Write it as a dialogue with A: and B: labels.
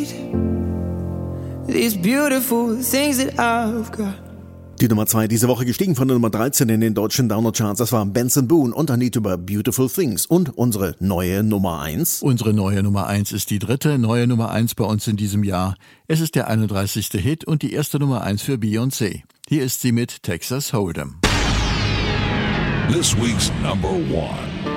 A: These beautiful things that I've got.
B: Die Nummer 2 diese Woche gestiegen von der Nummer 13 in den deutschen Downer-Charts. Das war Benson Boone und ein Lied über Beautiful Things. Und unsere neue Nummer 1.
C: Unsere neue Nummer 1 ist die dritte neue Nummer 1 bei uns in diesem Jahr. Es ist der 31. Hit und die erste Nummer 1 für Beyoncé. Hier ist sie mit Texas Hold'em.
D: This week's number 1.